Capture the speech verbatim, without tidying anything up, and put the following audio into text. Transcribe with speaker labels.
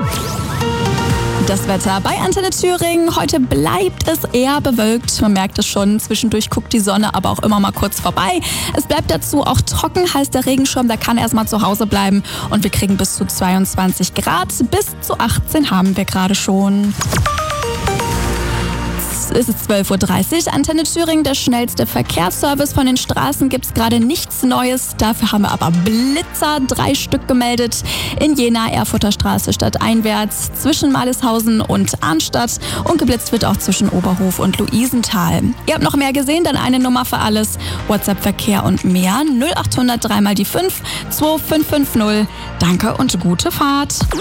Speaker 1: Das Wetter bei Antenne Thüringen. Heute bleibt es eher bewölkt. Man merkt es schon, zwischendurch guckt die Sonne aber auch immer mal kurz vorbei. Es bleibt dazu auch trocken, heißt der Regenschirm, der kann erstmal zu Hause bleiben. Und wir kriegen bis zu zweiundzwanzig Grad, bis zu achtzehn haben wir gerade schon. Es ist zwölf Uhr dreißig, Antenne Thüringen, der schnellste Verkehrsservice. Von den Straßen gibt es gerade nichts Neues. Dafür haben wir aber Blitzer, drei Stück gemeldet. In Jena, Erfurter Straße stadteinwärts, zwischen Malishausen und Arnstadt. Und geblitzt wird auch zwischen Oberhof und Luisenthal. Ihr habt noch mehr gesehen, dann eine Nummer für alles. WhatsApp, Verkehr und mehr. null acht hundert drei mal die fünf zwei fünf fünf null. Danke und gute Fahrt.